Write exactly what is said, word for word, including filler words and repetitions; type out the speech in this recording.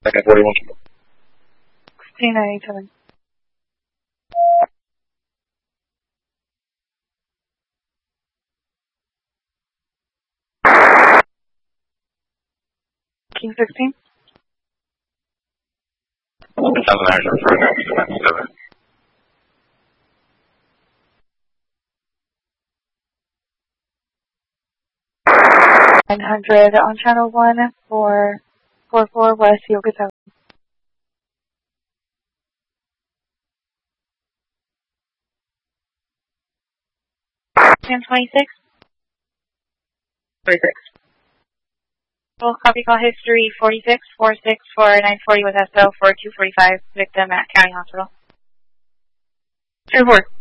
Second forty-one. sixteen ninety-seven. King sixteen. Seven Azure for ninety-seven. nine hundred on channel one for four four West Yoga seven. ten twenty-six. forty-six. Full copy call history forty-six four six four nine forty with S O for two forty-five. Victim at County Hospital. ten four.